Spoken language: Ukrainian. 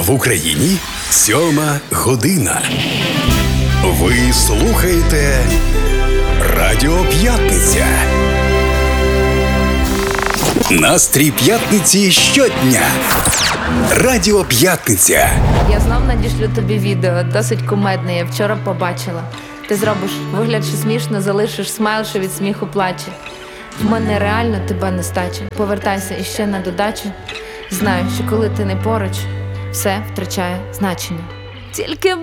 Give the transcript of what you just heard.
В Україні 7:00. Ви слухаєте Радіо П'ятниця. Настрій п'ятниці щодня. Радіо П'ятниця. Я знов надішлю тобі відео, досить кумедне, я вчора побачила. Ти зробиш вигляд, що смішно, залишиш смайл, що від сміху плаче. В мене реально тебе нестача. Повертайся іще на додачу. Знаю, що коли ти не поруч, все втрачає значення. Тільки